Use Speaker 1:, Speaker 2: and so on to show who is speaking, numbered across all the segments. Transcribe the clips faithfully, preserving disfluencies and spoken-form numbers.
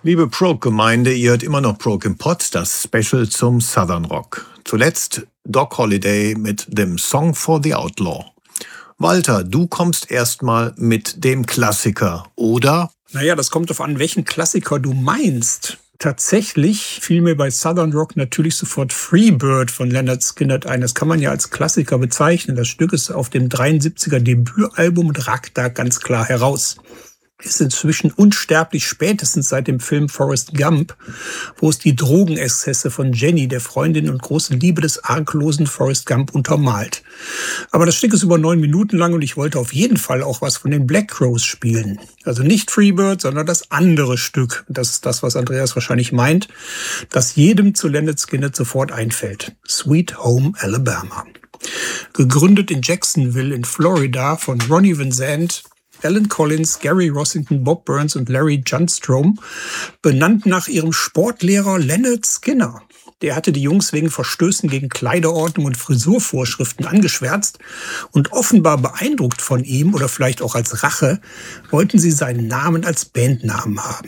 Speaker 1: Liebe Prog-Gemeinde, ihr hört immer noch Prog im Pod, das Special zum Southern Rock. Zuletzt Doc Holliday mit dem Song for the Outlaw. Walter, du kommst erstmal mit dem Klassiker, oder?
Speaker 2: Naja, das kommt darauf an, welchen Klassiker du meinst. Tatsächlich fiel mir bei Southern Rock natürlich sofort Freebird von Lynyrd Skynyrd ein. Das kann man ja als Klassiker bezeichnen. Das Stück ist auf dem dreiundsiebziger Debütalbum und ragt da ganz klar heraus. Ist inzwischen unsterblich, spätestens seit dem Film Forrest Gump, wo es die Drogenexzesse von Jenny, der Freundin und großen Liebe des arglosen Forrest Gump, untermalt. Aber das Stück ist über neun Minuten lang und ich wollte auf jeden Fall auch was von den Black Crowes spielen. Also nicht Freebird, sondern das andere Stück. Das ist das, was Andreas wahrscheinlich meint, das jedem zu Lynyrd Skynyrd sofort einfällt. Sweet Home Alabama. Gegründet in Jacksonville in Florida von Ronnie Van Zant, Alan Collins, Gary Rossington, Bob Burns und Larry Johnstrom, benannt nach ihrem Sportlehrer Lynyrd Skynyrd. Der hatte die Jungs wegen Verstößen gegen Kleiderordnung und Frisurvorschriften angeschwärzt und offenbar beeindruckt von ihm oder vielleicht auch als Rache, wollten sie seinen Namen als Bandnamen haben.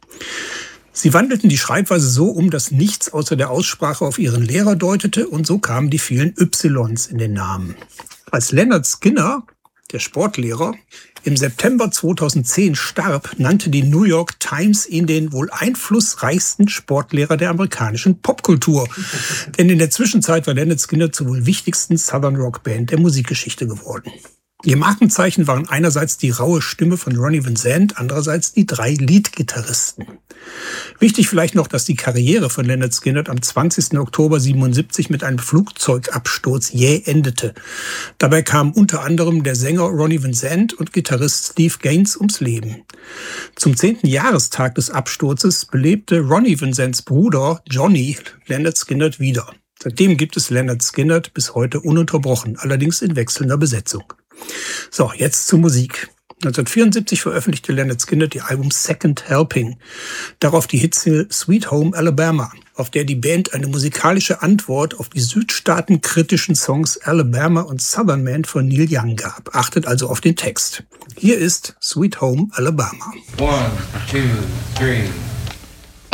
Speaker 2: Sie wandelten die Schreibweise so um, dass nichts außer der Aussprache auf ihren Lehrer deutete und so kamen die vielen Ys in den Namen. Als Lynyrd Skynyrd, der Sportlehrer, im September zweitausendzehn starb, nannte die New York Times ihn den wohl einflussreichsten Sportlehrer der amerikanischen Popkultur. Denn in der Zwischenzeit war Lynyrd Skynyrd zur wohl wichtigsten Southern Rock Band der Musikgeschichte geworden. Ihr Markenzeichen waren einerseits die raue Stimme von Ronnie Van Zant, andererseits die drei Leadgitarristen. Wichtig vielleicht noch, dass die Karriere von Lynyrd Skynyrd am zwanzigsten Oktober siebenundsiebzig mit einem Flugzeugabsturz jäh endete. Dabei kamen unter anderem der Sänger Ronnie Van Zant und Gitarrist Steve Gaines ums Leben. Zum zehnten Jahrestag des Absturzes belebte Ronnie Van Zants Bruder Johnny Lynyrd Skynyrd wieder. Seitdem gibt es Lynyrd Skynyrd bis heute ununterbrochen, allerdings in wechselnder Besetzung. So, jetzt zur Musik. neunzehnhundertvierundsiebzig veröffentlichte Lynyrd Skynyrd die Album Second Helping. Darauf die Hitsingle Sweet Home Alabama, auf der die Band eine musikalische Antwort auf die südstaatenkritischen Songs Alabama und Southern Man von Neil Young gab. Achtet also auf den Text. Hier ist Sweet Home Alabama.
Speaker 3: One, two, three.